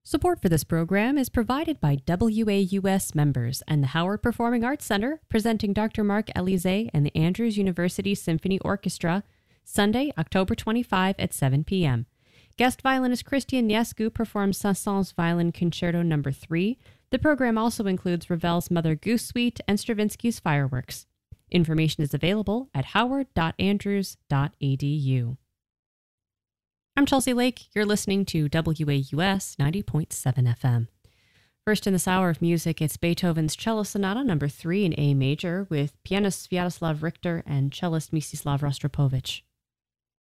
Support for this program is provided by WAUS members and the Howard Performing Arts Center, presenting Dr. Mark Elise and the Andrews University Symphony Orchestra, Sunday, October 25 at 7 p.m. Guest violinist Christian Niescu performs Saint-Saëns Violin Concerto No. 3. The program also includes Ravel's Mother Goose Suite and Stravinsky's Fireworks. Information is available at howard.andrews.edu. I'm Chelsea Lake. You're listening to WAUS 90.7 FM. First in this hour of music, it's Beethoven's Cello Sonata No. 3 in A major with pianist Sviatoslav Richter and cellist Mstislav Rostropovich.